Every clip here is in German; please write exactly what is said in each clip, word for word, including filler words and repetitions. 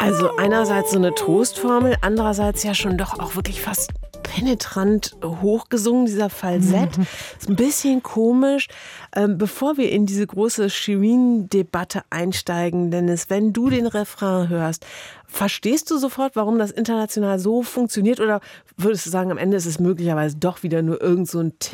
Also einerseits so eine Trostformel, andererseits ja schon doch auch wirklich fast penetrant hochgesungen, dieser Falsett. Ist ein bisschen komisch. Ähm, bevor wir in diese große Shirin-Debatte einsteigen, Dennis, wenn du den Refrain hörst, verstehst du sofort, warum das international so funktioniert? Oder würdest du sagen, am Ende ist es möglicherweise doch wieder nur irgend so ein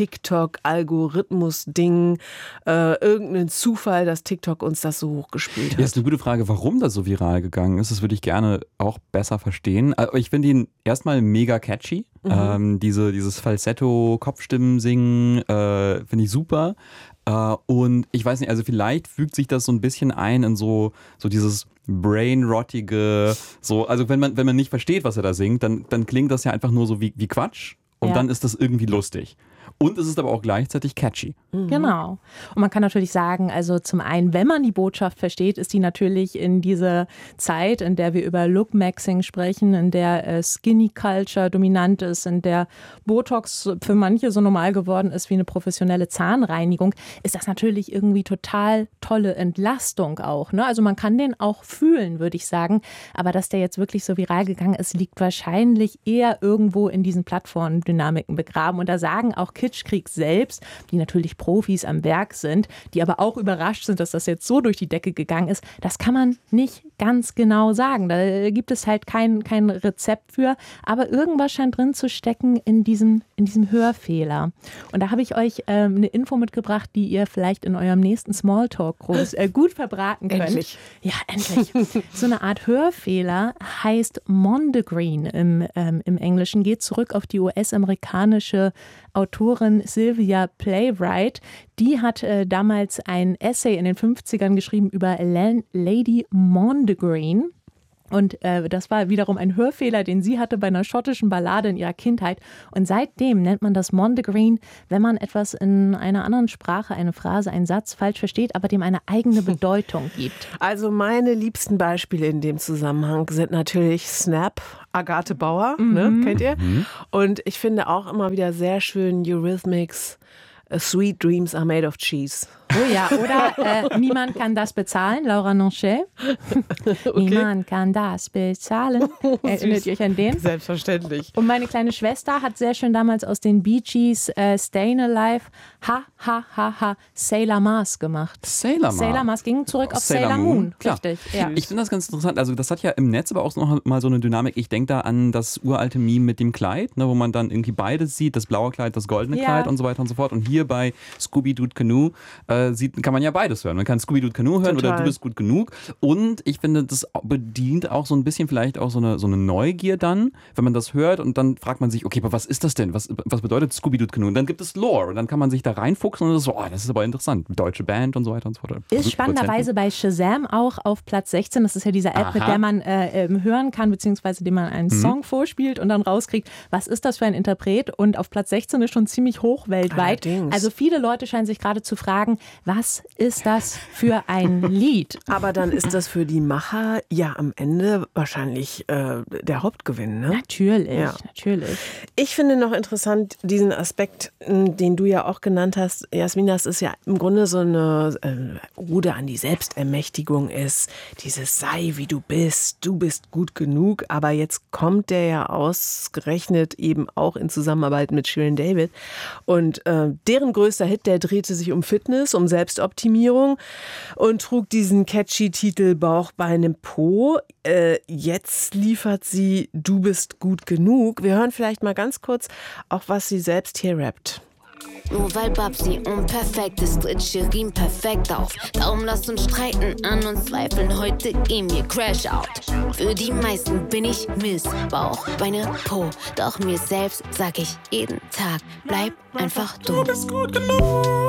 TikTok-Algorithmus-Ding, äh, irgendein Zufall, dass TikTok uns das so hochgespielt hat? Ja, ist eine gute Frage, warum das so viral gegangen ist. Das würde ich gerne auch besser verstehen. Aber ich finde ihn erstmal mega catchy. Mhm. Ähm, diese, dieses Falsetto-Kopfstimmen-Singen äh, finde ich super. Uh, und ich weiß nicht, also vielleicht fügt sich das so ein bisschen ein in so, so dieses brainrottige, so, also wenn man, wenn man nicht versteht, was er da singt, dann, dann klingt das ja einfach nur so wie, wie Quatsch und ja. Dann ist das irgendwie lustig. Und es ist aber auch gleichzeitig catchy. Mhm. Genau. Und man kann natürlich sagen, also zum einen, wenn man die Botschaft versteht, ist die natürlich in dieser Zeit, in der wir über Look-Maxing sprechen, in der äh, Skinny-Culture dominant ist, in der Botox für manche so normal geworden ist wie eine professionelle Zahnreinigung, ist das natürlich irgendwie total tolle Entlastung auch. Ne? Also man kann den auch fühlen, würde ich sagen. Aber dass der jetzt wirklich so viral gegangen ist, liegt wahrscheinlich eher irgendwo in diesen Plattformdynamiken begraben. Und da sagen auch Kitschkrieg selbst, die natürlich Profis am Werk sind, die aber auch überrascht sind, dass das jetzt so durch die Decke gegangen ist, das kann man nicht ganz genau sagen. Da gibt es halt kein, kein Rezept für, aber irgendwas scheint drin zu stecken in diesem, in diesem Hörfehler. Und da habe ich euch ähm, eine Info mitgebracht, die ihr vielleicht in eurem nächsten Smalltalk groß, äh, gut verbraten könnt. Endlich. Ja, endlich. So eine Art Hörfehler heißt Mondegreen im, ähm, im Englischen, geht zurück auf die U S-amerikanische Autorin Sylvia Playwright. Die hat äh, damals ein Essay in den fünfzigern geschrieben über Lady Mondegreen. Und äh, das war wiederum ein Hörfehler, den sie hatte bei einer schottischen Ballade in ihrer Kindheit. Und seitdem nennt man das Mondegreen, wenn man etwas in einer anderen Sprache, eine Phrase, einen Satz falsch versteht, aber dem eine eigene Bedeutung gibt. Also meine liebsten Beispiele in dem Zusammenhang sind natürlich Snap, Agathe Bauer, Mhm. ne, kennt ihr? Mhm. Und ich finde auch immer wieder sehr schön Eurythmics, Sweet Dreams are made of cheese. Oh ja, oder äh, niemand kann das bezahlen, Laura Nonchet. Okay. Niemand kann das bezahlen. Erinnert ihr euch an den? Selbstverständlich. Und meine kleine Schwester hat sehr schön damals aus den Bee Gees äh, Stayin' Alive ha, ha, ha, ha, Sailor Mars gemacht. Sailor Mars? Sailor Mars ging zurück auf Sailor, Sailor Moon. Moon. Klar. Richtig, ja. Ich finde das ganz interessant. Also das hat ja im Netz aber auch noch mal so eine Dynamik. Ich denke da an das uralte Meme mit dem Kleid, ne, wo man dann irgendwie beides sieht, das blaue Kleid, das goldene Ja. Kleid und so weiter und so fort. Und hier bei Scooby-Doo Canoe äh, sieht, kann man ja beides hören. Man kann Scooby-Doo Canoe hören Total. Oder Du bist gut genug. Und ich finde, das bedient auch so ein bisschen vielleicht auch so eine, so eine Neugier dann, wenn man das hört und dann fragt man sich, okay, aber was ist das denn? Was, was bedeutet Scooby-Doo Canoe? Und dann gibt es Lore und dann kann man sich da reinfuchsen und das ist so, oh, das ist aber interessant. Deutsche Band und so weiter und so fort. Ist spannenderweise bei Shazam auch auf Platz sechzehn. Das ist ja diese App, Aha. mit der man äh, hören kann, beziehungsweise dem man einen Mhm. Song vorspielt und dann rauskriegt, was ist das für ein Interpret? Und auf Platz sechzehn ist schon ziemlich hoch weltweit. Allerdings. Also viele Leute scheinen sich gerade zu fragen, was ist das für ein Lied? Aber dann ist das für die Macher ja am Ende wahrscheinlich äh, der Hauptgewinn, ne? Natürlich, Ja. natürlich. Ich finde noch interessant diesen Aspekt, den du ja auch genannt hast, Jasmin, dass es ja im Grunde so eine äh, Ode an die Selbstermächtigung ist. Dieses sei wie du bist, du bist gut genug. Aber jetzt kommt der ja ausgerechnet eben auch in Zusammenarbeit mit Shirin David. Und äh, deren größter Hit, der drehte sich um Fitness, um Selbstoptimierung und trug diesen catchy Titel Bauch, Beine, Po. Äh, jetzt liefert sie Du bist gut genug. Wir hören vielleicht mal ganz kurz auch, was sie selbst hier rappt. Nur weil Babsi unperfekt ist, tritt Shirin perfekt auf. Darum lasst uns streiten, an uns zweifeln, heute gehen wir Crash out. Für die meisten bin ich Miss Bauch, Beine, Po. Doch mir selbst sag ich jeden Tag, bleib einfach du. Du bist gut genug.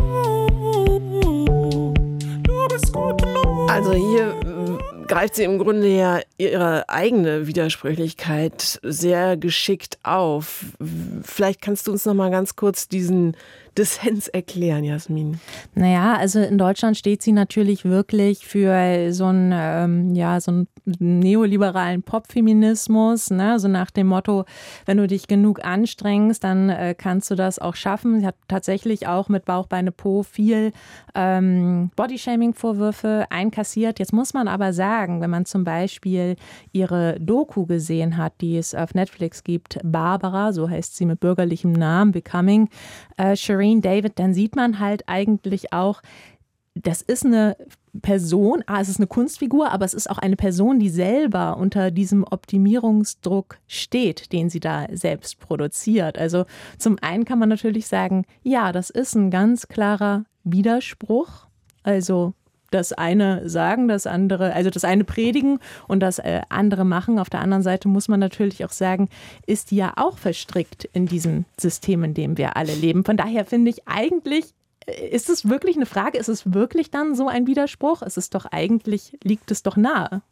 Du bist gut genug. Also hier äh, greift sie im Grunde ja ihre eigene Widersprüchlichkeit sehr geschickt auf. Vielleicht kannst du uns noch mal ganz kurz diesen, Dissens erklären, Jasmin? Naja, also in Deutschland steht sie natürlich wirklich für so einen, ähm, ja, so einen neoliberalen Popfeminismus, ne? So nach dem Motto, wenn du dich genug anstrengst, dann äh, kannst du das auch schaffen. Sie hat tatsächlich auch mit Bauch, Beine, Po viel ähm, Bodyshaming-Vorwürfe einkassiert. Jetzt muss man aber sagen, wenn man zum Beispiel ihre Doku gesehen hat, die es auf Netflix gibt, Barbara, so heißt sie mit bürgerlichem Namen, Becoming, äh, Shireen David, dann sieht man halt eigentlich auch, das ist eine Person, ah, es ist eine Kunstfigur, aber es ist auch eine Person, die selber unter diesem Optimierungsdruck steht, den sie da selbst produziert. Also zum einen kann man natürlich sagen, ja, das ist ein ganz klarer Widerspruch. Also das eine sagen, das andere, also das eine predigen und das äh, andere machen. Auf der anderen Seite muss man natürlich auch sagen, ist die ja auch verstrickt in diesem System, in dem wir alle leben. Von daher finde ich eigentlich, ist es wirklich eine Frage, ist es wirklich dann so ein Widerspruch? Es ist doch eigentlich, liegt es doch nahe.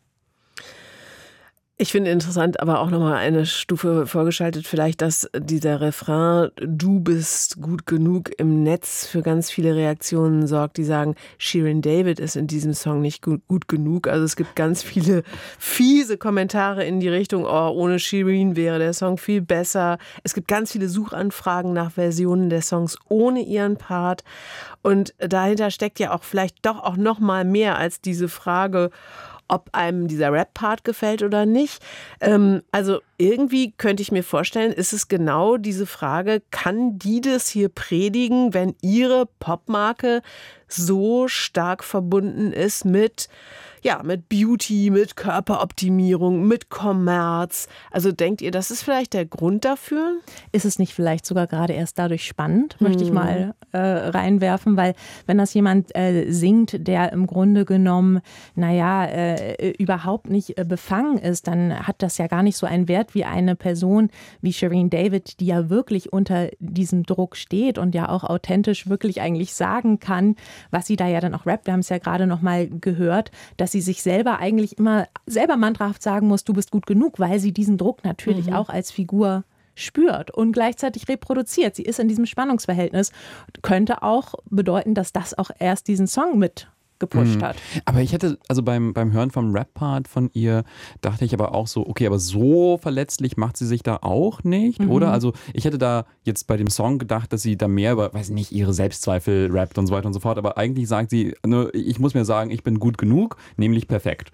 Ich finde interessant, aber auch nochmal eine Stufe vorgeschaltet, vielleicht, dass dieser Refrain, du bist gut genug, im Netz für ganz viele Reaktionen sorgt, die sagen, Shireen David ist in diesem Song nicht gut, gut genug. Also es gibt ganz viele fiese Kommentare in die Richtung, oh, ohne Shireen wäre der Song viel besser. Es gibt ganz viele Suchanfragen nach Versionen der Songs ohne ihren Part. Und dahinter steckt ja auch vielleicht doch auch nochmal mehr als diese Frage, ob einem dieser Rap-Part gefällt oder nicht. Ähm, also irgendwie könnte ich mir vorstellen, ist es genau diese Frage, kann die das hier predigen, wenn ihre Popmarke so stark verbunden ist mit, ja, mit Beauty, mit Körperoptimierung, mit Kommerz. Also denkt ihr, das ist vielleicht der Grund dafür? Ist es nicht vielleicht sogar gerade erst dadurch spannend, hm. möchte ich mal äh, reinwerfen, weil wenn das jemand äh, singt, der im Grunde genommen, naja, äh, überhaupt nicht äh, befangen ist, dann hat das ja gar nicht so einen Wert wie eine Person wie Shireen David, die ja wirklich unter diesem Druck steht und ja auch authentisch wirklich eigentlich sagen kann, was sie da ja dann auch rappt. Wir haben es ja gerade noch mal gehört, dass sie sich selber eigentlich immer selber mantrahaft sagen muss, du bist gut genug, weil sie diesen Druck natürlich mhm. auch als Figur spürt und gleichzeitig reproduziert. Sie ist in diesem Spannungsverhältnis. Könnte auch bedeuten, dass das auch erst diesen Song mit gepusht mhm. hat. Aber ich hätte, also beim, beim Hören vom Rap-Part von ihr, dachte ich aber auch so, okay, aber so verletzlich macht sie sich da auch nicht, mhm. oder? Also ich hätte da jetzt bei dem Song gedacht, dass sie da mehr über, weiß nicht, ihre Selbstzweifel rappt und so weiter und so fort, aber eigentlich sagt sie, ne, ich muss mir sagen, ich bin gut genug, nämlich perfekt.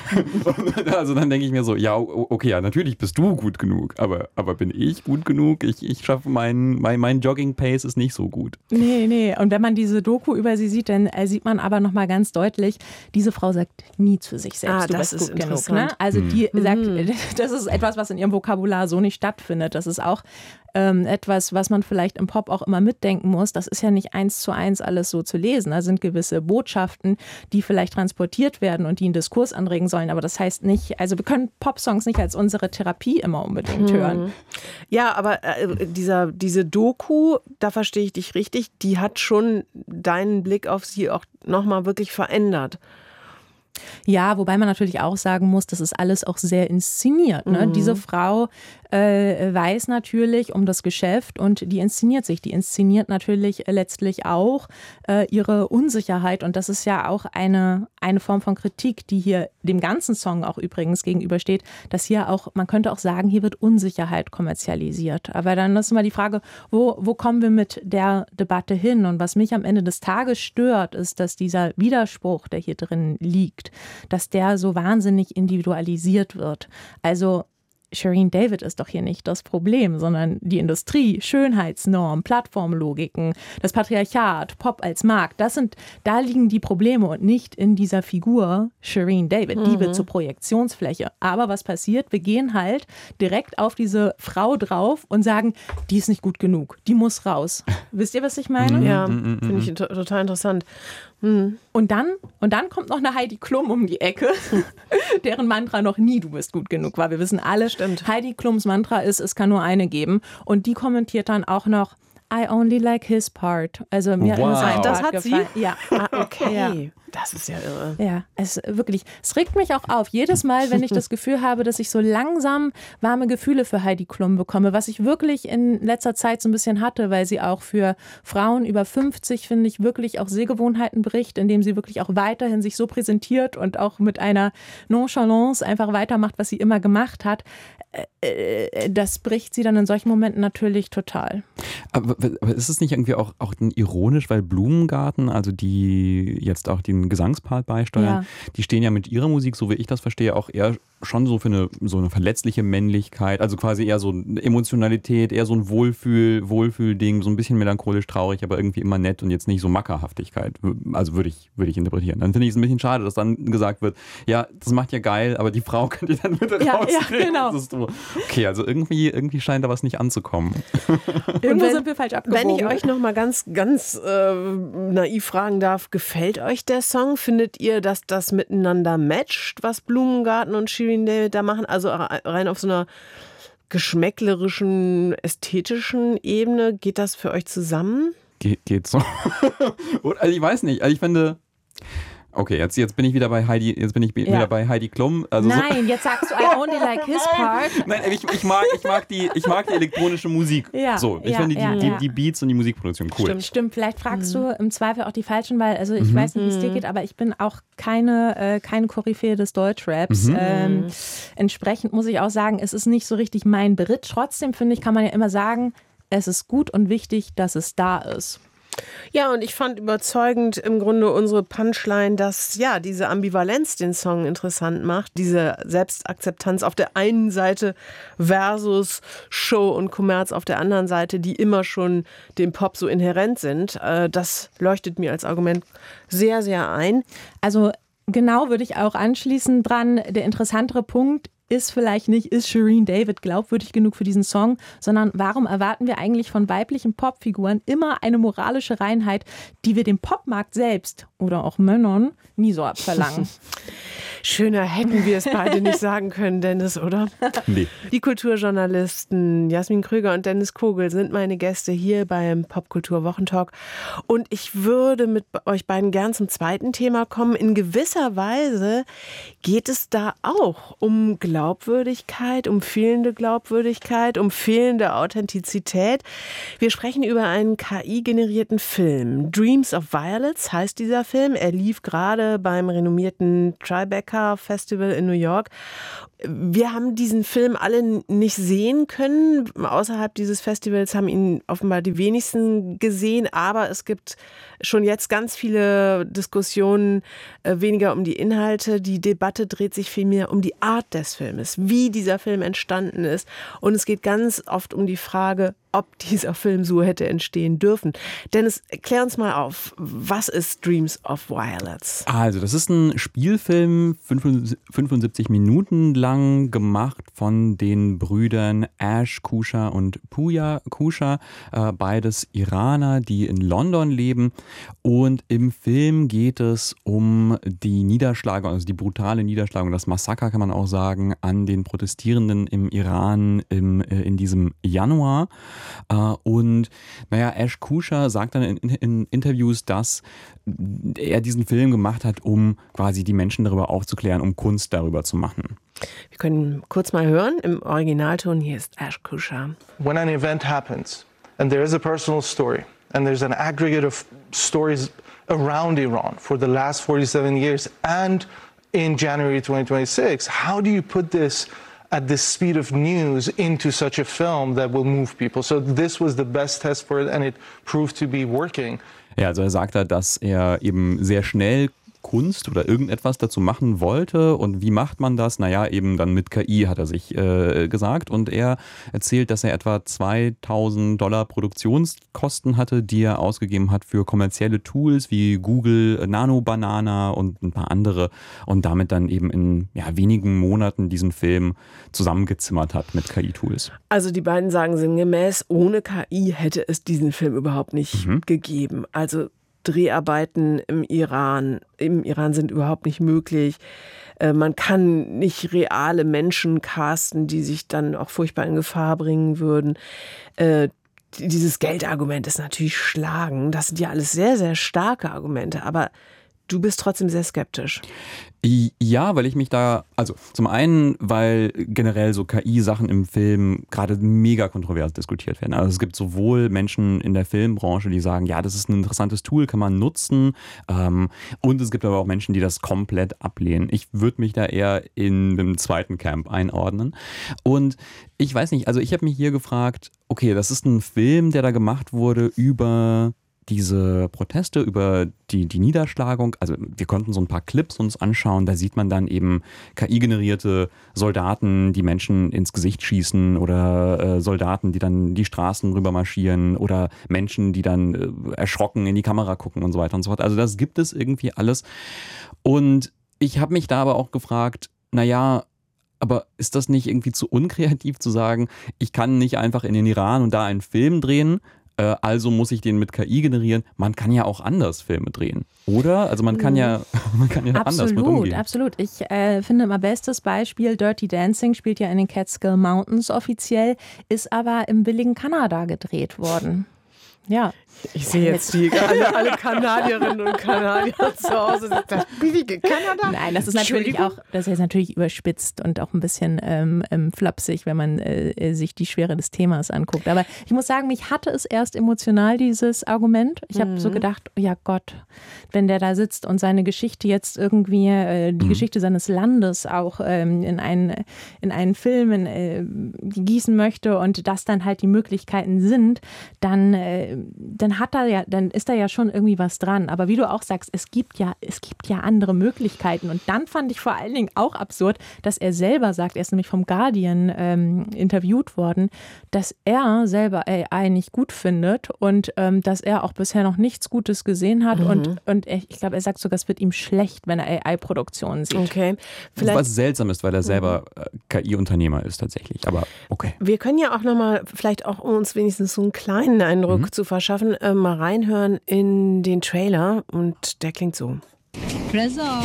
Also dann denke ich mir so, ja, okay, ja, natürlich bist du gut genug, aber, aber bin ich gut genug? Ich, ich schaffe meinen, mein, mein Jogging-Pace ist nicht so gut. Nee, nee, und wenn man diese Doku über sie sieht, dann äh, sieht man aber nochmal ganz deutlich, diese Frau sagt nie zu sich selbst, ah, du das bist ist gut genug. Ne? interessant. Also die mhm. sagt, das ist etwas, was in ihrem Vokabular so nicht stattfindet. Das ist auch ähm, etwas, was man vielleicht im Pop auch immer mitdenken muss. Das ist ja nicht eins zu eins alles so zu lesen. Da sind gewisse Botschaften, die vielleicht transportiert werden und die einen Diskurs anregen sollen. Aber das heißt nicht, also wir können Popsongs nicht als unsere Therapie immer unbedingt mhm. hören. Ja, aber äh, dieser, diese Doku, da verstehe ich dich richtig, die hat schon deinen Blick auf sie auch nochmal wirklich verändert. Ja, wobei man natürlich auch sagen muss, das ist alles auch sehr inszeniert. Ne? Mhm. Diese Frau äh, weiß natürlich um das Geschäft und die inszeniert sich. Die inszeniert natürlich letztlich auch äh, ihre Unsicherheit und das ist ja auch eine, eine Form von Kritik, die hier dem ganzen Song auch übrigens gegenübersteht, dass hier auch, man könnte auch sagen, hier wird Unsicherheit kommerzialisiert. Aber dann ist immer die Frage, wo, wo kommen wir mit der Debatte hin? Und was mich am Ende des Tages stört, ist, dass dieser Widerspruch, der hier drin liegt, dass der so wahnsinnig individualisiert wird. Also Shireen David ist doch hier nicht das Problem, sondern die Industrie, Schönheitsnorm, Plattformlogiken, das Patriarchat, Pop als Markt, das sind, da liegen die Probleme und nicht in dieser Figur Shireen David. Mhm. Die wird zur Projektionsfläche. Aber was passiert? Wir gehen halt direkt auf diese Frau drauf und sagen, die ist nicht gut genug, die muss raus. Wisst ihr, was ich meine? Ja, finde ich total interessant. Mhm. Und dann, und dann kommt noch eine Heidi Klum um die Ecke, deren Mantra noch nie du bist gut genug war. Wir wissen alle, Stimmt. Heidi Klums Mantra ist, es kann nur eine geben. Und die kommentiert dann auch noch, I only like his part. Also mir wow. ist sein Das Part hat gefallen. sie? Ja. Ah, okay. Ja. Das ist ja irre. Ja, es wirklich, es regt mich auch auf. Jedes Mal, wenn ich das Gefühl habe, dass ich so langsam warme Gefühle für Heidi Klum bekomme, was ich wirklich in letzter Zeit so ein bisschen hatte, weil sie auch für Frauen über fünfzig, finde ich, wirklich auch Sehgewohnheiten bricht, indem sie wirklich auch weiterhin sich so präsentiert und auch mit einer Nonchalance einfach weitermacht, was sie immer gemacht hat. Das bricht sie dann in solchen Momenten natürlich total. Aber, aber ist es nicht irgendwie auch, auch ironisch, weil Blumengarten, also die jetzt auch den Gesangspart beisteuern, ja. die stehen ja mit ihrer Musik, so wie ich das verstehe, auch eher schon so für eine, so eine verletzliche Männlichkeit, also quasi eher so eine Emotionalität, eher so ein Wohlfühl, Wohlfühlding, so ein bisschen melancholisch traurig, aber irgendwie immer nett und jetzt nicht so Mackerhaftigkeit. Also würde ich, würde ich interpretieren. Dann finde ich es ein bisschen schade, dass dann gesagt wird, ja, das macht ja geil, aber die Frau könnt ihr dann bitte ja, rausnehmen. Ja, genau. Das ist so. Okay, also irgendwie, irgendwie scheint da was nicht anzukommen. Irgendwo sind wir falsch abgebogen. Wenn ich euch noch mal ganz, ganz äh, naiv fragen darf, gefällt euch der Song? Findet ihr, dass das miteinander matcht, was Blumengarten und Shirin David da machen? Also rein auf so einer geschmäcklerischen, ästhetischen Ebene, geht das für euch zusammen? Ge- geht so. Also ich weiß nicht, also ich finde... Okay, jetzt, jetzt bin ich wieder bei Heidi, jetzt bin ich wieder ja. bei Heidi Klum. Also Nein, so. Jetzt sagst du I only like his part. Nein, ich, ich, mag, ich, mag die, ich mag die elektronische Musik. Ja, so, ich ja, finde die, ja, die, ja. die Beats und die Musikproduktion cool. Stimmt, stimmt. Vielleicht fragst mhm. du im Zweifel auch die Falschen, weil also ich mhm. weiß nicht, wie es dir geht, aber ich bin auch keine, äh, keine Koryphäe des Deutschraps. Mhm. Ähm, entsprechend muss ich auch sagen, es ist nicht so richtig mein Beritt. Trotzdem finde ich, kann man ja immer sagen, es ist gut und wichtig, dass es da ist. Ja, und ich fand überzeugend im Grunde unsere Punchline, dass ja diese Ambivalenz den Song interessant macht, diese Selbstakzeptanz auf der einen Seite versus Show und Kommerz auf der anderen Seite, die immer schon dem Pop so inhärent sind. Das leuchtet mir als Argument sehr, sehr ein. Also genau würde ich auch anschließen dran. Der interessantere Punkt ist vielleicht nicht, ist Shirin David glaubwürdig genug für diesen Song, sondern warum erwarten wir eigentlich von weiblichen Popfiguren immer eine moralische Reinheit, die wir dem Popmarkt selbst oder auch Männern nie so abverlangen? Schöner hätten wir es beide nicht sagen können, Dennis, oder? Nee. Die Kulturjournalisten Jasmin Krüger und Dennis Kogel sind meine Gäste hier beim Popkultur-Wochentalk. Und ich würde mit euch beiden gern zum zweiten Thema kommen. In gewisser Weise geht es da auch um Glaubwürdigkeit, um fehlende Glaubwürdigkeit, um fehlende Authentizität. Wir sprechen über einen K I-generierten Film. Dreams of Violets heißt dieser Film. Er lief gerade beim renommierten Tribeca Festival in New York. Wir haben diesen Film alle nicht sehen können. Außerhalb dieses Festivals haben ihn offenbar die wenigsten gesehen. Aber es gibt schon jetzt ganz viele Diskussionen, äh, weniger um die Inhalte. Die Debatte dreht sich vielmehr um die Art des Filmes, wie dieser Film entstanden ist. Und es geht ganz oft um die Frage, ob dieser Film so hätte entstehen dürfen. Dennis, klär uns mal auf, was ist Dreams of Violets? Also, das ist ein Spielfilm, fünfundsiebzig Minuten lang, gemacht von den Brüdern Ash Kusha und Pooya Kusha, äh, beides Iraner, die in London leben. Und im Film geht es um die Niederschlagung, also die brutale Niederschlagung, das Massaker, kann man auch sagen, an den Protestierenden im Iran im, äh, in diesem Januar. Und naja, Ash Kusha sagt dann in, in Interviews, dass er diesen Film gemacht hat, um quasi die Menschen darüber aufzuklären, um Kunst darüber zu machen. Wir können kurz mal hören im Originalton. Hier ist Ash Kusha. When an event happens and there is a personal story and there's an aggregate of stories around Iran for the last forty-seven years and in January twenty twenty-six, how do you put this at the speed of news into such a film that will move people? So this was the best test for it and it proved to be working. Ja, also er sagt da, dass er eben sehr schnell Kunst oder irgendetwas dazu machen wollte. Und wie macht man das? Naja, eben dann mit K I, hat er sich äh, gesagt. Und er erzählt, dass er etwa zweitausend Dollar Produktionskosten hatte, die er ausgegeben hat für kommerzielle Tools wie Google, Nano Banana und ein paar andere. Und damit dann eben in ja, wenigen Monaten diesen Film zusammengezimmert hat mit K I-Tools. Also die beiden sagen sinngemäß, ohne K I hätte es diesen Film überhaupt nicht mhm. gegeben. Also Dreharbeiten im Iran, im Iran sind überhaupt nicht möglich. Man kann nicht reale Menschen casten, die sich dann auch furchtbar in Gefahr bringen würden. Dieses Geldargument ist natürlich schlagen. Das sind ja alles sehr, sehr starke Argumente. Aber du bist trotzdem sehr skeptisch. Ja, weil ich mich da, also zum einen, weil generell so K I-Sachen im Film gerade mega kontrovers diskutiert werden. Also es gibt sowohl Menschen in der Filmbranche, die sagen, ja, das ist ein interessantes Tool, kann man nutzen. Ähm, und es gibt aber auch Menschen, die das komplett ablehnen. Ich würde mich da eher in dem zweiten Camp einordnen. Und ich weiß nicht, also ich habe mich hier gefragt, okay, das ist ein Film, der da gemacht wurde über diese Proteste, über die, die Niederschlagung. Also wir konnten so ein paar Clips uns anschauen, da sieht man dann eben K I-generierte Soldaten, die Menschen ins Gesicht schießen oder äh, Soldaten, die dann die Straßen rüber marschieren oder Menschen, die dann äh, erschrocken in die Kamera gucken und so weiter und so fort. Also das gibt es irgendwie alles. Und ich habe mich da aber auch gefragt, naja, aber ist das nicht irgendwie zu unkreativ zu sagen, ich kann nicht einfach in den Iran und da einen Film drehen, also muss ich den mit K I generieren. Man kann ja auch anders Filme drehen, oder? Also man kann ja, man kann ja absolut, anders mit umgehen. Absolut, Ich äh, finde immer bestes Beispiel, Dirty Dancing spielt ja in den Catskill Mountains offiziell, ist aber im billigen Kanada gedreht worden. Ja. Ich sehe jetzt die alle, alle Kanadierinnen und Kanadier zu Hause. Das billige Kanada? Nein, das ist natürlich auch, das ist natürlich überspitzt und auch ein bisschen ähm, ähm, flapsig, wenn man äh, sich die Schwere des Themas anguckt. Aber ich muss sagen, mich hatte es erst emotional, dieses Argument. Ich habe mhm. so gedacht, oh ja Gott, wenn der da sitzt und seine Geschichte jetzt irgendwie, äh, die mhm. Geschichte seines Landes auch ähm, in, einen, in einen Film in, äh, gießen möchte und das dann halt die Möglichkeiten sind, dann, äh, dann hat er ja, dann ist da ja schon irgendwie was dran. Aber wie du auch sagst, es gibt ja, es gibt ja andere Möglichkeiten. Und dann fand ich vor allen Dingen auch absurd, dass er selber sagt, er ist nämlich vom Guardian ähm, interviewt worden, dass er selber A I nicht gut findet und ähm, dass er auch bisher noch nichts Gutes gesehen hat. Mhm. Und, und ich glaube, er sagt sogar, es wird ihm schlecht, wenn er A I-Produktionen sieht. Okay. Vielleicht was seltsam ist, weil er selber äh, K I-Unternehmer ist tatsächlich. Aber okay. Wir können ja auch nochmal, vielleicht auch um uns wenigstens so einen kleinen Eindruck mhm. zu verschaffen, äh, mal reinhören in den Trailer und der klingt so. رضا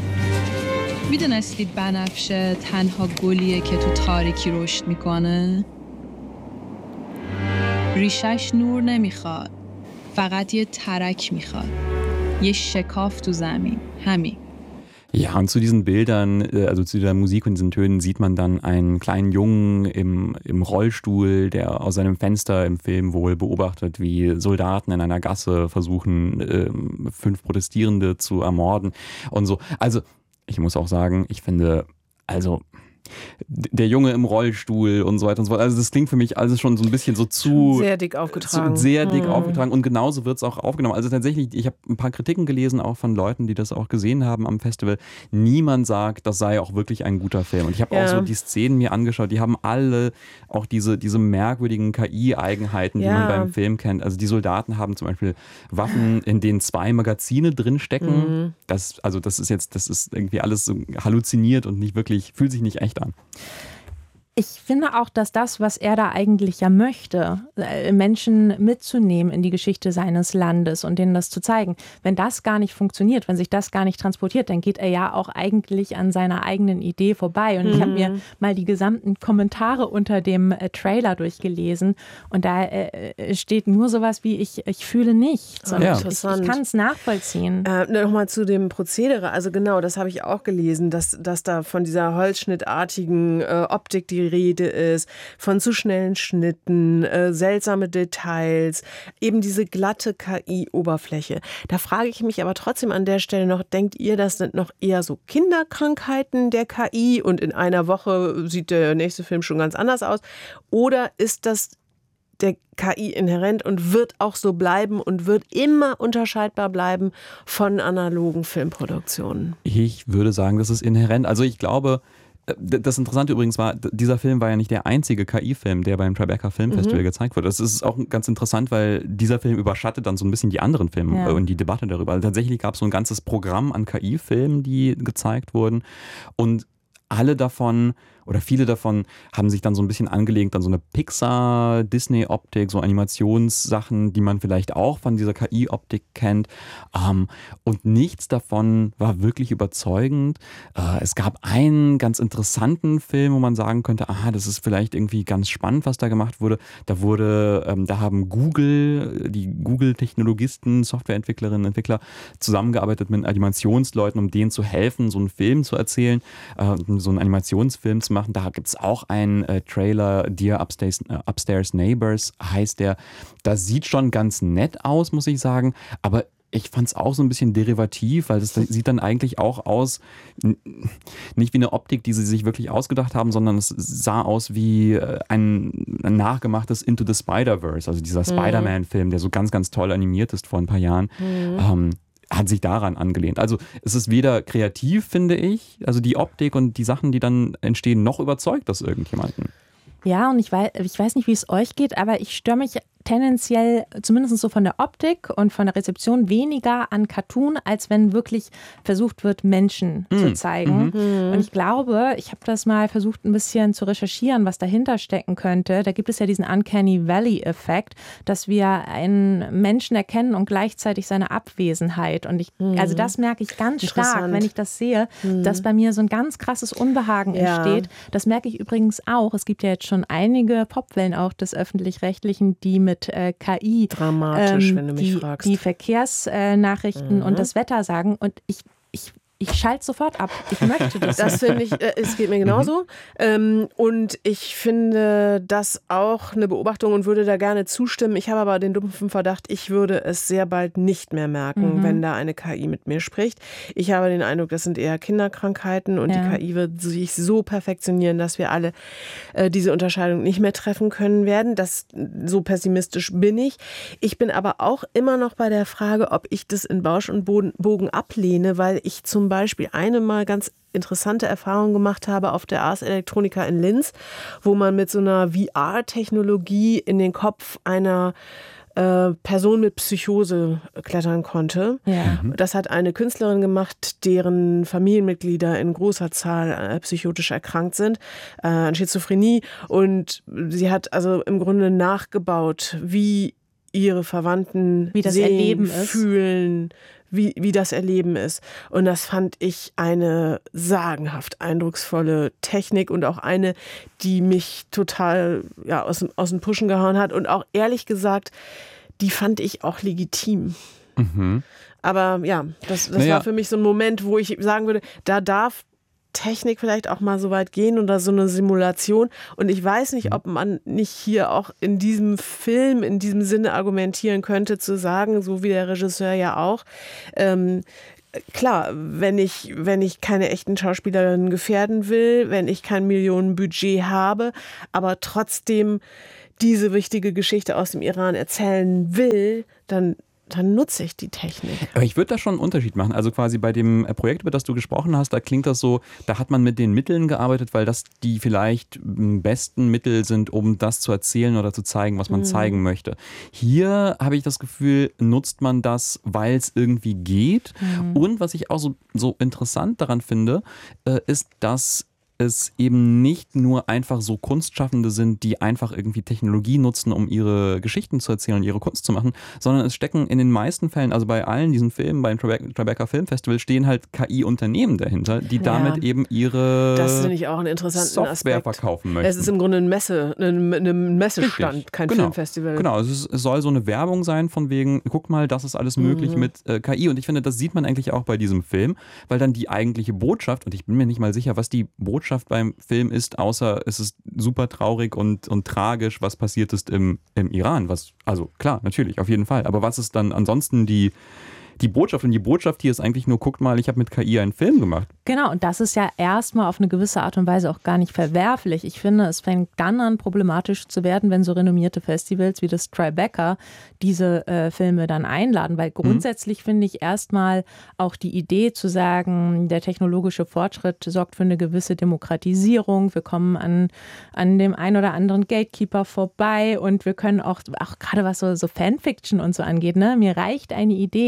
میدونستی بنفشه تنها گلیه که تو تاریکی رشد میکنه؟ ریشش نور نمیخواد، فقط یه ترک میخواد، یه شکاف تو زمین، همین. Ja, und zu diesen Bildern, also zu dieser Musik und diesen Tönen sieht man dann einen kleinen Jungen im, im Rollstuhl, der aus seinem Fenster im Film wohl beobachtet, wie Soldaten in einer Gasse versuchen, äh, fünf Protestierende zu ermorden und so. Also, ich muss auch sagen, ich finde, also der Junge im Rollstuhl und so weiter und so fort. Also das klingt für mich alles schon so ein bisschen so zu... Sehr dick aufgetragen. Zu, sehr dick hm. aufgetragen und genauso wird es auch aufgenommen. Also tatsächlich, ich habe ein paar Kritiken gelesen, auch von Leuten, die das auch gesehen haben am Festival. Niemand sagt, das sei auch wirklich ein guter Film. Und ich habe ja. auch so die Szenen mir angeschaut, die haben alle auch diese, diese merkwürdigen K I-Eigenheiten, die ja. man beim Film kennt. Also die Soldaten haben zum Beispiel Waffen, in denen zwei Magazine drinstecken. Mhm. Das, also das ist jetzt, das ist irgendwie alles so halluziniert und nicht wirklich, fühlt sich nicht echt an. Ich finde auch, dass das, was er da eigentlich ja möchte, Menschen mitzunehmen in die Geschichte seines Landes und denen das zu zeigen, wenn das gar nicht funktioniert, wenn sich das gar nicht transportiert, dann geht er ja auch eigentlich an seiner eigenen Idee vorbei. Und mhm. ich habe mir mal die gesamten Kommentare unter dem äh, Trailer durchgelesen und da äh, steht nur sowas wie, ich, ich fühle nichts. Und ja. ich, ich kann es nachvollziehen. Äh, Nochmal zu dem Prozedere. Also genau, das habe ich auch gelesen, dass, dass da von dieser holzschnittartigen äh, Optik die Rede ist, von zu schnellen Schnitten, äh, seltsame Details, eben diese glatte K I-Oberfläche. Da frage ich mich aber trotzdem an der Stelle noch, denkt ihr, das sind noch eher so Kinderkrankheiten der K I und in einer Woche sieht der nächste Film schon ganz anders aus? Oder ist das der K I inhärent und wird auch so bleiben und wird immer unterscheidbar bleiben von analogen Filmproduktionen? Ich würde sagen, das ist inhärent. Also ich glaube, das Interessante übrigens war, dieser Film war ja nicht der einzige K I-Film, der beim Tribeca Film Festival mhm. gezeigt wurde. Das ist auch ganz interessant, weil dieser Film überschattet dann so ein bisschen die anderen Filme ja. und die Debatte darüber. Also tatsächlich gab es so ein ganzes Programm an K I-Filmen, die gezeigt wurden und alle davon oder viele davon haben sich dann so ein bisschen angelegt an so eine Pixar-Disney-Optik, so Animationssachen, die man vielleicht auch von dieser K I-Optik kennt. Ähm, und nichts davon war wirklich überzeugend. Äh, es gab einen ganz interessanten Film, wo man sagen könnte, aha, das ist vielleicht irgendwie ganz spannend, was da gemacht wurde. Da wurde, ähm, da haben Google, die Google-Technologisten, Softwareentwicklerinnen, Entwickler zusammengearbeitet mit Animationsleuten, um denen zu helfen, so einen Film zu erzählen, äh, so einen Animationsfilm zu machen. Da gibt es auch einen äh, Trailer, Dear Upstairs, äh, Upstairs Neighbors heißt der. Das sieht schon ganz nett aus, muss ich sagen, aber ich fand es auch so ein bisschen derivativ, weil das sieht dann eigentlich auch aus, nicht wie eine Optik, die sie sich wirklich ausgedacht haben, sondern es sah aus wie ein, ein nachgemachtes Into the Spider-Verse, also dieser mhm. Spider-Man-Film, der so ganz, ganz toll animiert ist vor ein paar Jahren. Mhm. Ähm, hat sich daran angelehnt. Also es ist weder kreativ, finde ich, also die Optik und die Sachen, die dann entstehen, noch überzeugt das irgendjemanden. Ja, und ich weiß, ich weiß nicht, wie es euch geht, aber ich störe mich tendenziell, zumindest so von der Optik und von der Rezeption, weniger an Cartoon, als wenn wirklich versucht wird, Menschen mm. zu zeigen. Mhm. Und ich glaube, ich habe das mal versucht, ein bisschen zu recherchieren, was dahinter stecken könnte. Da gibt es ja diesen Uncanny Valley-Effekt, dass wir einen Menschen erkennen und gleichzeitig seine Abwesenheit. Und ich, mhm. also das merke ich ganz stark, wenn ich das sehe, mhm. dass bei mir so ein ganz krasses Unbehagen ja. entsteht. Das merke ich übrigens auch. Es gibt ja jetzt schon einige Popwellen auch des Öffentlich-Rechtlichen, die mit mit äh, K I dramatisch, ähm, wenn du mich die, fragst. die Verkehrsnachrichten mhm. und das Wetter sagen. Und ich, ich, ich schalte sofort ab. Ich möchte das. Das finde ich, äh, es geht mir genauso. Mhm. Ähm, und ich finde das auch eine Beobachtung und würde da gerne zustimmen. Ich habe aber den dumpfen Verdacht, ich würde es sehr bald nicht mehr merken, mhm. wenn da eine K I mit mir spricht. Ich habe den Eindruck, das sind eher Kinderkrankheiten und ja. die K I wird sich so perfektionieren, dass wir alle äh, diese Unterscheidung nicht mehr treffen können werden. Das, so pessimistisch bin ich. Ich bin aber auch immer noch bei der Frage, ob ich das in Bausch und Bogen ablehne, weil ich zum Beispiel eine mal ganz interessante Erfahrung gemacht habe auf der Ars Electronica in Linz, wo man mit so einer V R-Technologie in den Kopf einer äh, Person mit Psychose klettern konnte. Ja. Das hat eine Künstlerin gemacht, deren Familienmitglieder in großer Zahl äh, psychotisch erkrankt sind, äh, an Schizophrenie. Und sie hat also im Grunde nachgebaut, wie ihre Verwandten wie das sehen, Erleben ist. fühlen, Wie, wie das Erleben ist. Und das fand ich eine sagenhaft eindrucksvolle Technik und auch eine, die mich total ja, aus, aus den Puschen gehauen hat. Und auch ehrlich gesagt, die fand ich auch legitim. Mhm. Aber ja, das, das naja. war für mich so ein Moment, wo ich sagen würde, da darf Technik vielleicht auch mal so weit gehen oder so eine Simulation. Und ich weiß nicht, ob man nicht hier auch in diesem Film, in diesem Sinne argumentieren könnte, zu sagen, so wie der Regisseur ja auch, ähm, klar, wenn ich, wenn ich keine echten Schauspielerinnen gefährden will, wenn ich kein Millionenbudget habe, aber trotzdem diese wichtige Geschichte aus dem Iran erzählen will, dann dann nutze ich die Technik. Aber ich würde da schon einen Unterschied machen. Also quasi bei dem Projekt, über das du gesprochen hast, da klingt das so, da hat man mit den Mitteln gearbeitet, weil das die vielleicht besten Mittel sind, um das zu erzählen oder zu zeigen, was man mhm. zeigen möchte. Hier habe ich das Gefühl, nutzt man das, weil es irgendwie geht. Mhm. Und was ich auch so, so interessant daran finde, ist, dass es eben nicht nur einfach so Kunstschaffende sind, die einfach irgendwie Technologie nutzen, um ihre Geschichten zu erzählen und ihre Kunst zu machen, sondern es stecken in den meisten Fällen, also bei allen diesen Filmen, beim Tribeca Film Festival, stehen halt K I-Unternehmen dahinter, die ja. damit eben ihre das finde ich auch einen interessanten Software Aspekt. verkaufen möchten. Es ist im Grunde ein Messe, ein, ein Messestand, Richtig. kein genau. Filmfestival. Genau, es, ist, es soll so eine Werbung sein von wegen, guck mal, das ist alles möglich mhm. mit äh, K I und ich finde, das sieht man eigentlich auch bei diesem Film, weil dann die eigentliche Botschaft, und ich bin mir nicht mal sicher, was die Botschaft beim Film ist, außer es ist super traurig und, und tragisch, was passiert ist im, im Iran. Was, also klar, natürlich, auf jeden Fall. Aber was ist dann ansonsten die, die Botschaft? Und die Botschaft hier ist eigentlich nur, guckt mal, ich habe mit K I einen Film gemacht. Genau, und das ist ja erstmal auf eine gewisse Art und Weise auch gar nicht verwerflich. Ich finde, es fängt dann an, problematisch zu werden, wenn so renommierte Festivals wie das Tribeca diese äh, Filme dann einladen. Weil grundsätzlich mhm. finde ich erstmal auch die Idee zu sagen, der technologische Fortschritt sorgt für eine gewisse Demokratisierung. Wir kommen an, an dem einen oder anderen Gatekeeper vorbei und wir können auch, auch gerade was so, so Fanfiction und so angeht, ne? Mir reicht eine Idee und ich kann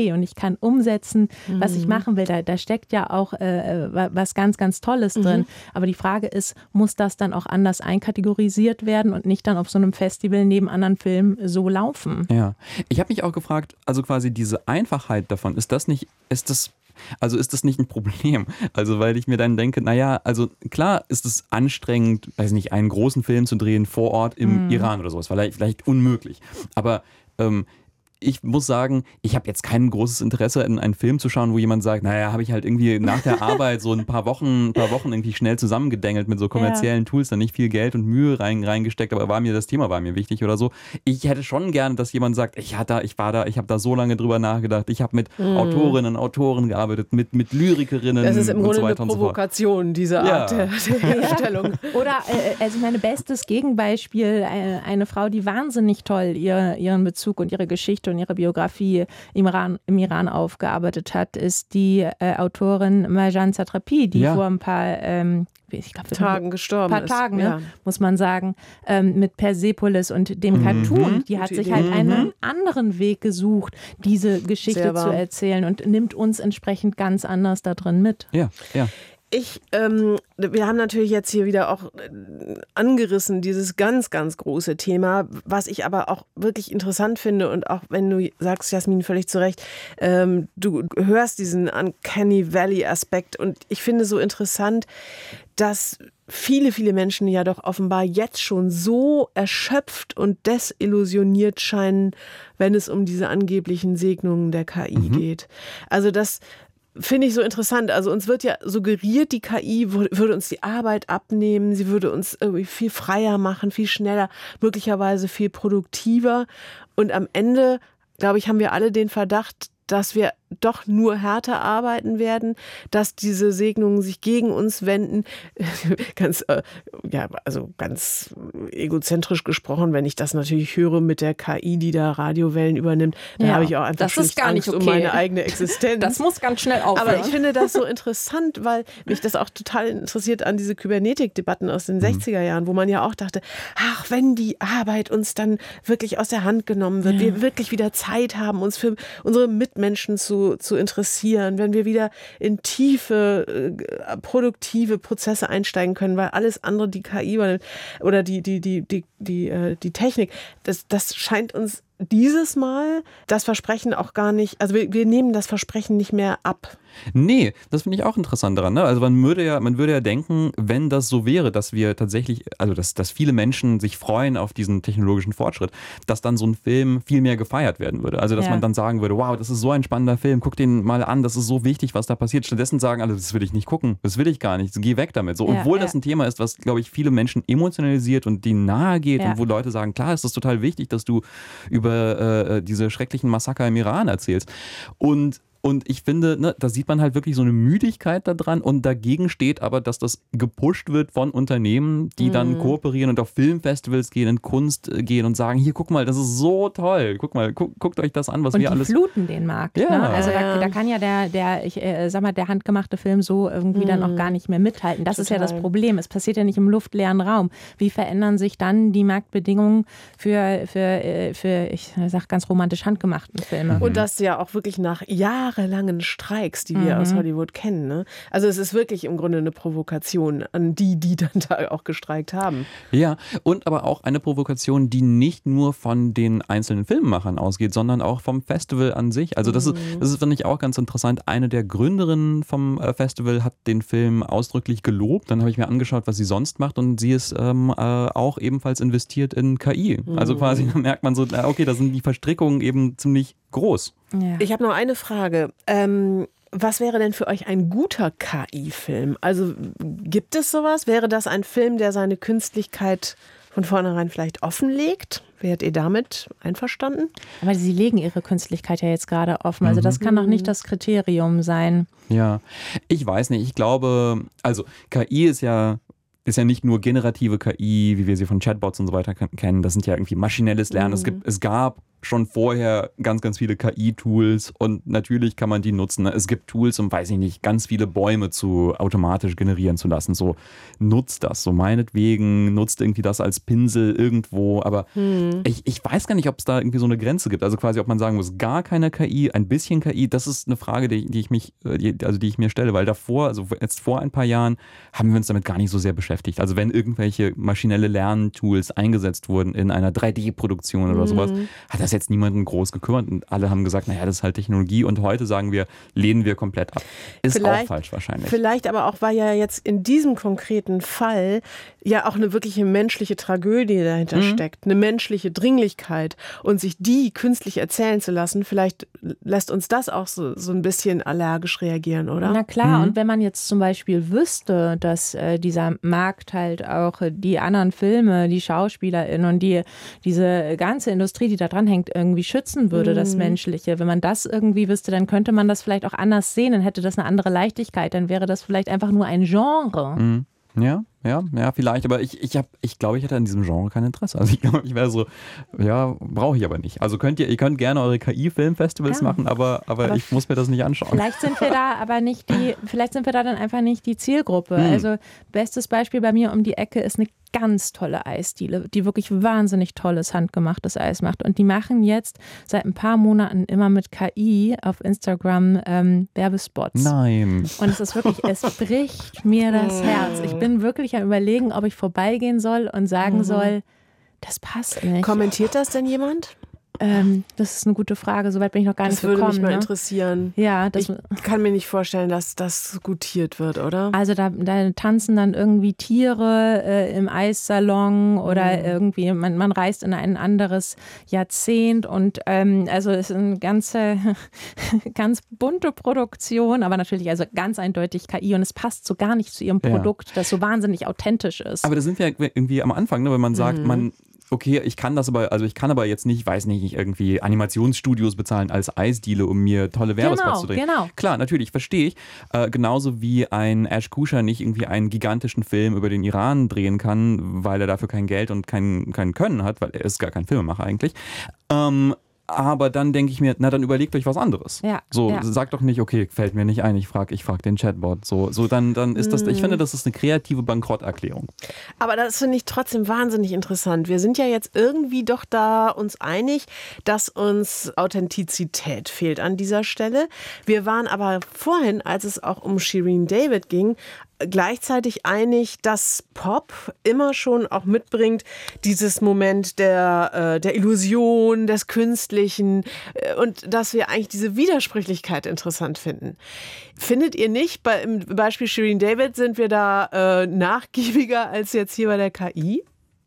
kann umsetzen, mhm. was ich machen will. Da, da steckt ja auch äh, was ganz, ganz Tolles drin. Mhm. Aber die Frage ist, muss das dann auch anders einkategorisiert werden und nicht dann auf so einem Festival neben anderen Filmen so laufen? Ja, ich habe mich auch gefragt, also quasi diese Einfachheit davon, ist das nicht, ist das Also ist das nicht ein Problem? Also weil ich mir dann denke, naja, also klar ist es anstrengend, weiß nicht, einen großen Film zu drehen vor Ort im mm. Iran oder sowas, vielleicht, vielleicht unmöglich. Aber ähm, ich muss sagen, ich habe jetzt kein großes Interesse, in einen Film zu schauen, wo jemand sagt, naja, habe ich halt irgendwie nach der Arbeit so ein paar Wochen, ein paar Wochen irgendwie schnell zusammengedengelt mit so kommerziellen ja. Tools, dann nicht viel Geld und Mühe rein, reingesteckt, aber war mir das Thema war mir wichtig oder so. Ich hätte schon gerne, dass jemand sagt, ich hatte, ich war da, ich habe da so lange drüber nachgedacht, ich habe mit mhm. Autorinnen, Autoren gearbeitet, mit, mit Lyrikerinnen das ist im und Grunde so weiter eine Provokation, und so diese Art ja. der, der Herstellung. Oder, äh, also mein bestes Gegenbeispiel, äh, eine Frau, die wahnsinnig toll ihr, ihren Bezug und ihre Geschichte und ihre Biografie im Iran, im Iran aufgearbeitet hat, ist die äh, Autorin Marjane Satrapi, die ja. vor ein paar ähm, ich glaub, Tagen gestorben paar ist. Tagen, ja. ne, muss man sagen, ähm, mit Persepolis und dem mhm. Cartoon. Die hat Gute sich Idee. halt einen mhm. anderen Weg gesucht, diese Geschichte zu erzählen und nimmt uns entsprechend ganz anders da drin mit. Ja, ja. Ich, ähm, wir haben natürlich jetzt hier wieder auch angerissen, dieses ganz, ganz große Thema, was ich aber auch wirklich interessant finde und auch wenn du sagst, Jasmin, völlig zu Recht, ähm, du hörst diesen Uncanny Valley-Aspekt und ich finde so interessant, dass viele, viele Menschen ja doch offenbar jetzt schon so erschöpft und desillusioniert scheinen, wenn es um diese angeblichen Segnungen der K I mhm. geht. Also das finde ich so interessant. Also uns wird ja suggeriert, die K I würde uns die Arbeit abnehmen, sie würde uns irgendwie viel freier machen, viel schneller, möglicherweise viel produktiver. Und am Ende, glaube ich, haben wir alle den Verdacht, dass wir doch nur härter arbeiten werden, dass diese Segnungen sich gegen uns wenden. Ganz, äh, ja, also ganz egozentrisch gesprochen, wenn ich das natürlich höre mit der K I, die da Radiowellen übernimmt, dann ja, habe ich auch einfach das ist gar Angst nicht okay. um meine eigene Existenz. Das muss ganz schnell aufhören. Aber ich finde das so interessant, weil mich das auch total interessiert an diese Kybernetik-Debatten aus den mhm. sechziger Jahren, wo man ja auch dachte, ach, wenn die Arbeit uns dann wirklich aus der Hand genommen wird, ja. wir wirklich wieder Zeit haben, uns für unsere Mitmenschen zu zu interessieren, wenn wir wieder in tiefe, äh, produktive Prozesse einsteigen können, weil alles andere, die K I oder die, die, die, die, die, äh, die Technik, das, das scheint uns dieses Mal das Versprechen auch gar nicht, also wir, wir nehmen das Versprechen nicht mehr ab. Nee, das finde ich auch interessant daran. Ne? Also man würde ja, man würde ja denken, wenn das so wäre, dass wir tatsächlich, also dass, dass viele Menschen sich freuen auf diesen technologischen Fortschritt, dass dann so ein Film viel mehr gefeiert werden würde. Also dass ja. man dann sagen würde, wow, das ist so ein spannender Film, guck den mal an, das ist so wichtig, was da passiert. Stattdessen sagen alle, das will ich nicht gucken, das will ich gar nicht, geh weg damit. So, ja, obwohl ja. das ein Thema ist, was, glaube ich, viele Menschen emotionalisiert und denen nahe geht ja. und wo Leute sagen, klar, ist das total wichtig, dass du über äh, diese schrecklichen Massaker im Iran erzählst. Und Und ich finde, ne, da sieht man halt wirklich so eine Müdigkeit da dran und dagegen steht aber, dass das gepusht wird von Unternehmen, die dann mhm. kooperieren und auf Filmfestivals gehen, in Kunst gehen und sagen, hier, guck mal, das ist so toll, guck mal, guck, guckt euch das an, was und wir alles... Und die fluten den Markt. Ja. Ne? Also ja. da, da kann ja der, der ich äh, sag mal, der handgemachte Film so irgendwie mhm. dann auch gar nicht mehr mithalten. Das Total. Ist ja das Problem. Es passiert ja nicht im luftleeren Raum. Wie verändern sich dann die Marktbedingungen für, für, für ich sag ganz romantisch, handgemachten Filme? Und das ja auch wirklich nach jahrelangen Streiks, die wir mhm. aus Hollywood kennen. Ne? Also es ist wirklich im Grunde eine Provokation an die, die dann da auch gestreikt haben. Ja, und aber auch eine Provokation, die nicht nur von den einzelnen Filmemachern ausgeht, sondern auch vom Festival an sich. Also das, mhm. ist, das ist, finde ich, auch ganz interessant. Eine der Gründerinnen vom Festival hat den Film ausdrücklich gelobt. Dann habe ich mir angeschaut, was sie sonst macht und sie ist ähm, äh, auch ebenfalls investiert in K I. Mhm. Also quasi, da merkt man so, okay, da sind die Verstrickungen eben ziemlich groß. Ja. Ich habe noch eine Frage. Ähm, was wäre denn für euch ein guter K I-Film? Also gibt es sowas? Wäre das ein Film, der seine Künstlichkeit von vornherein vielleicht offenlegt? Wärt ihr damit einverstanden? Aber sie legen ihre Künstlichkeit ja jetzt gerade offen. Also das kann doch nicht das Kriterium sein. Ja, ich weiß nicht. Ich glaube, also K I ist ja ist ja nicht nur generative K I, wie wir sie von Chatbots und so weiter kennen. Das sind ja irgendwie maschinelles Lernen. Mhm. Es gibt, es gab schon vorher ganz, ganz viele K I-Tools und natürlich kann man die nutzen. Es gibt Tools, um, weiß ich nicht, ganz viele Bäume zu automatisch generieren zu lassen. So, nutzt das. So meinetwegen, nutzt irgendwie das als Pinsel irgendwo. Aber hm. ich, ich weiß gar nicht, ob es da irgendwie so eine Grenze gibt. Also quasi, ob man sagen muss, gar keine K I, ein bisschen K I. Das ist eine Frage, die, die ich mich, die, also die ich mir stelle, weil davor, also jetzt vor ein paar Jahren, haben wir uns damit gar nicht so sehr beschäftigt. Also wenn irgendwelche maschinelle Lerntools eingesetzt wurden in einer drei D-Produktion oder hm. sowas, hat das jetzt niemanden groß gekümmert und alle haben gesagt, naja, das ist halt Technologie und heute sagen wir, lehnen wir komplett ab. Ist vielleicht, auch falsch wahrscheinlich. Vielleicht aber auch, weil ja jetzt in diesem konkreten Fall ja auch eine wirkliche menschliche Tragödie dahinter mhm. steckt, eine menschliche Dringlichkeit und sich die künstlich erzählen zu lassen, vielleicht lässt uns das auch so, so ein bisschen allergisch reagieren, oder? Na klar, mhm. und wenn man jetzt zum Beispiel wüsste, dass äh, dieser Markt halt auch äh, die anderen Filme, die SchauspielerInnen und die, diese ganze Industrie, die da dran hängt, irgendwie schützen würde, mhm. das Menschliche. Wenn man das irgendwie wüsste, dann könnte man das vielleicht auch anders sehen, dann hätte das eine andere Leichtigkeit, dann wäre das vielleicht einfach nur ein Genre. Mhm. Ja, ja, ja, vielleicht, aber ich, ich habe, ich glaube, ich hätte an diesem Genre kein Interesse. Also ich glaube, ich wäre so, ja, brauche ich aber nicht. Also könnt ihr, ihr könnt gerne eure K I-Filmfestivals ja. machen, aber, aber, aber ich muss mir das nicht anschauen. Vielleicht sind wir da aber nicht die, vielleicht sind wir da dann einfach nicht die Zielgruppe. Hm. Also bestes Beispiel bei mir um die Ecke ist eine ganz tolle Eisdiele, die wirklich wahnsinnig tolles handgemachtes Eis macht. Und die machen jetzt seit ein paar Monaten immer mit K I auf Instagram ähm, Werbespots. Nein. Und es ist wirklich, es bricht mir das Herz. Ich bin wirklich am Überlegen, ob ich vorbeigehen soll und sagen mhm. soll, das passt nicht. Kommentiert das denn jemand? Ähm, das ist eine gute Frage. Soweit bin ich noch gar das nicht gekommen. Das würde mich mal ne? interessieren. Ja, das ich kann mir nicht vorstellen, dass das gutiert wird, oder? Also da, da tanzen dann irgendwie Tiere äh, im Eissalon oder mhm. irgendwie, man, man reist in ein anderes Jahrzehnt und ähm, also es ist eine ganze, ganz bunte Produktion, aber natürlich also ganz eindeutig K I und es passt so gar nicht zu ihrem Produkt, ja. das so wahnsinnig authentisch ist. Aber da sind wir irgendwie am Anfang, ne, wenn man sagt, mhm. man okay, ich kann das aber, also ich kann aber jetzt nicht, weiß nicht, irgendwie Animationsstudios bezahlen als Eisdiele, um mir tolle Werbespots genau, zu drehen. Genau. Klar, natürlich, verstehe ich. Äh, genauso wie ein Ash Kusha nicht irgendwie einen gigantischen Film über den Iran drehen kann, weil er dafür kein Geld und kein, kein Können hat, weil er ist gar kein Filmemacher eigentlich. Ähm, Aber dann denke ich mir, na dann überlegt euch was anderes. Ja, so, ja. sagt doch nicht, okay, fällt mir nicht ein, ich frage ich frag den Chatbot. So, so dann, dann ist das, ich finde, das ist eine kreative Bankrotterklärung. Aber das finde ich trotzdem wahnsinnig interessant. Wir sind ja jetzt irgendwie doch da uns einig, dass uns Authentizität fehlt an dieser Stelle. Wir waren aber vorhin, als es auch um Shirin David ging, gleichzeitig einig, dass Pop immer schon auch mitbringt, dieses Moment der, äh, der Illusion, des Künstlichen äh, und dass wir eigentlich diese Widersprüchlichkeit interessant finden. Findet ihr nicht? Bei, im Beispiel Shirin David sind wir da äh, nachgiebiger als jetzt hier bei der K I?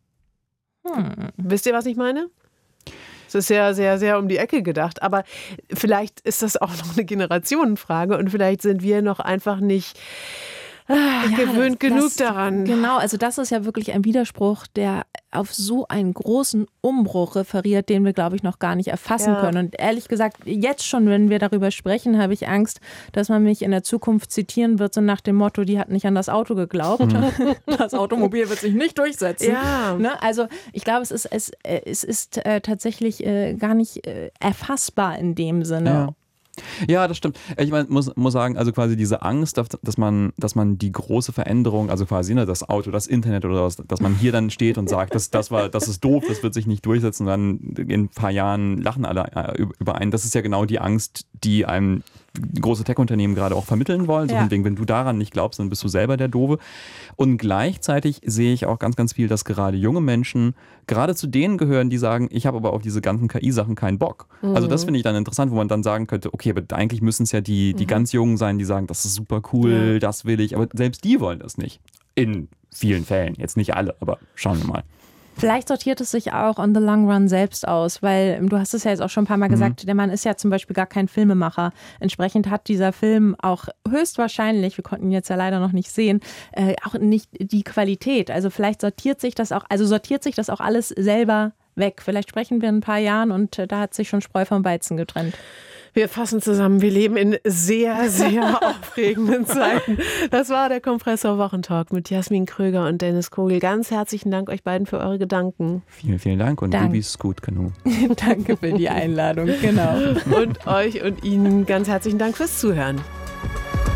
Hm. Wisst ihr, was ich meine? Es ist sehr, sehr, sehr um die Ecke gedacht. Aber vielleicht ist das auch noch eine Generationenfrage und vielleicht sind wir noch einfach nicht Ah, ja, gewöhnt das, genug das, daran. Genau, also das ist ja wirklich ein Widerspruch, der auf so einen großen Umbruch referiert, den wir, glaube ich, noch gar nicht erfassen ja. können. Und ehrlich gesagt, jetzt schon, wenn wir darüber sprechen, habe ich Angst, dass man mich in der Zukunft zitieren wird, so nach dem Motto, die hat nicht an das Auto geglaubt. Mhm. Das Automobil wird sich nicht durchsetzen. Ja. Ne? Also ich glaube, es ist, es, es ist äh, tatsächlich äh, gar nicht äh, erfassbar in dem Sinne. Ja. Ja, das stimmt. Ich meine, muss, muss sagen, also quasi diese Angst, dass man, dass man die große Veränderung, also quasi ne, das Auto, das Internet oder was, dass man hier dann steht und sagt, das, das, war, das ist doof, das wird sich nicht durchsetzen und dann in ein paar Jahren lachen alle über einen. Das ist ja genau die Angst, die einem große Tech-Unternehmen gerade auch vermitteln wollen. So ja. von wegen, wenn du daran nicht glaubst, dann bist du selber der Doofe. Und gleichzeitig sehe ich auch ganz, ganz viel, dass gerade junge Menschen gerade zu denen gehören, die sagen, ich habe aber auf diese ganzen K I-Sachen keinen Bock. Mhm. Also das finde ich dann interessant, wo man dann sagen könnte, okay, aber eigentlich müssen es ja die, die mhm. ganz Jungen sein, die sagen, das ist super cool, ja. das will ich. Aber selbst die wollen das nicht. In vielen Fällen. Jetzt nicht alle, aber schauen wir mal. Vielleicht sortiert es sich auch on the long run selbst aus, weil du hast es ja jetzt auch schon ein paar Mal gesagt, mhm. der Mann ist ja zum Beispiel gar kein Filmemacher. Entsprechend hat dieser Film auch höchstwahrscheinlich, wir konnten ihn jetzt ja leider noch nicht sehen, äh, auch nicht die Qualität. Also vielleicht sortiert sich das auch, also sortiert sich das auch alles selber weg. Vielleicht sprechen wir in ein paar Jahren und äh, da hat sich schon Spreu vom Weizen getrennt. Wir fassen zusammen, wir leben in sehr, sehr aufregenden Zeiten. Das war der Kompressor-Wochentalk mit Jasmin Kröger und Dennis Kogel. Ganz herzlichen Dank euch beiden für eure Gedanken. Vielen, vielen Dank und Dank. Libis Scoot Canoe. Danke für die Einladung, genau. Und euch und Ihnen ganz herzlichen Dank fürs Zuhören.